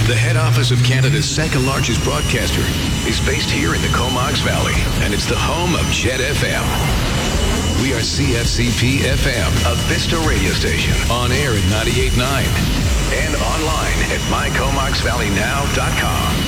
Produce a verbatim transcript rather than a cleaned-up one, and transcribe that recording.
The head office of Canada's second largest broadcaster is based here in the Comox Valley, and it's the home of Jet F M. We are C F C P F M, a Vista radio station, on air at ninety-eight point nine and online at my comox valley now dot com.